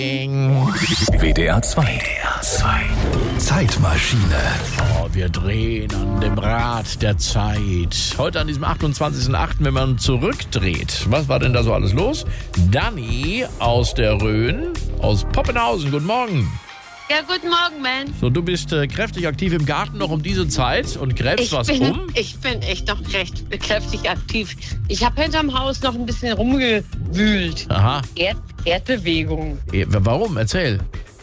WDR 2. Zeitmaschine. Oh, wir drehen an dem Rad der Zeit. Heute an diesem 28.08., wenn man zurückdreht. Was war denn da so alles los? Dani aus der Rhön, aus Poppenhausen. Guten Morgen. Ja, guten Morgen, Man. So, du bist kräftig aktiv im Garten noch um diese Zeit und gräbst was um? Ich bin echt noch recht kräftig aktiv. Ich habe hinterm Haus noch ein bisschen rumgewühlt. Aha. Erdbewegung. Warum? Erzähl.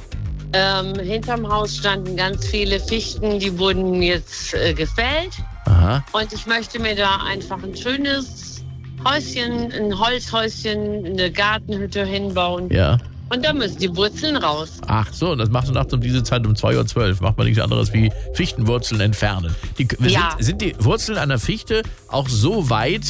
Hinterm Haus standen ganz viele Fichten, die wurden jetzt gefällt. Aha. Und ich möchte mir da einfach ein schönes Häuschen, ein Holzhäuschen, eine Gartenhütte hinbauen. Ja. Und da müssen die Wurzeln raus. Ach so, und das machst du nachts um diese Zeit um 2:12 Uhr. Macht man nichts anderes wie Fichtenwurzeln entfernen. Sind die Wurzeln einer Fichte auch so weit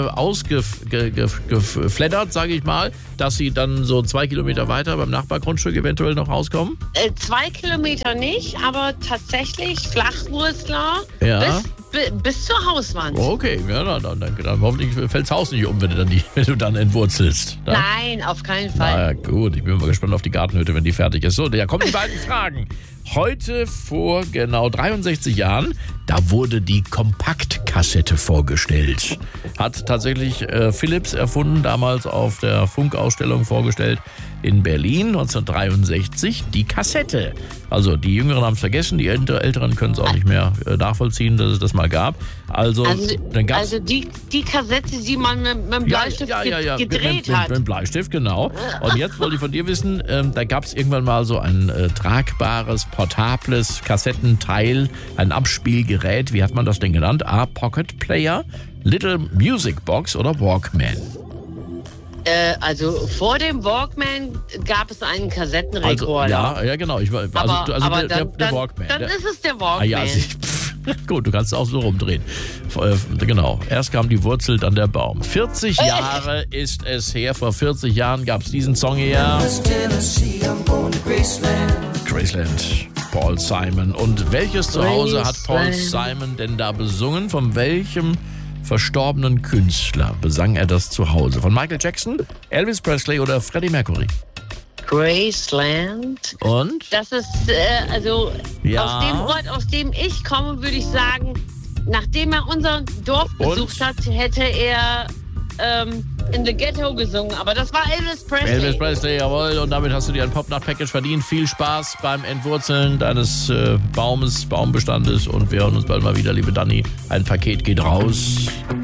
ausgefleddert, sage ich mal, dass sie dann so 2 Kilometer weiter beim Nachbargrundstück eventuell noch rauskommen? 2 Kilometer nicht, aber tatsächlich Flachwurzler Ja. bis zur Hauswand. Okay, ja, dann hoffentlich fällt das Haus nicht um, wenn du dann entwurzelst. Ne? Nein, auf keinen Fall. Na ja, gut, ich bin mal gespannt auf die Gartenhütte, wenn die fertig ist. So, da kommen die beiden Fragen. Heute vor genau 63 Jahren, da wurde die Kompaktkassette vorgestellt. Hat tatsächlich Philips erfunden, damals auf der Funkausstellung vorgestellt in Berlin 1963, die Kassette. Also die Jüngeren haben es vergessen, die Älteren können es auch nicht mehr nachvollziehen, dass es das mal gab. Also dann gab's die Kassette, die man mit dem Bleistift gedreht hat. Mit dem Bleistift, genau. Und jetzt wollte ich von dir wissen, da gab es irgendwann mal so ein tragbares, portables Kassettenteil, ein Abspielgerät. Wie hat man das denn genannt? Pocket Player, Little Music Box oder Walkman? Also vor dem Walkman gab es einen Kassettenrekorder. Ja, genau. Der Walkman. Dann ist es der Walkman. Ah, ja, gut, du kannst es auch so rumdrehen. Genau. Erst kam die Wurzel, dann der Baum. 40 Jahre ist es her. Vor 40 Jahren gab es diesen Song hier. Graceland. Paul Simon. Und welches Zuhause hat Paul Simon denn da besungen? Von welchem verstorbenen Künstler besang er das Zuhause? Von Michael Jackson, Elvis Presley oder Freddie Mercury? Graceland. Und? Das ist, aus dem Ort, aus dem ich komme, würde ich sagen, nachdem er unser Dorf besucht hat, hätte er in the Ghetto gesungen. Aber das war Elvis Presley. Elvis Presley, jawohl. Und damit hast du dir ein Pop-Nacht-Package verdient. Viel Spaß beim Entwurzeln deines Baumbestandes. Und wir hören uns bald mal wieder, liebe Dani. Ein Paket geht raus.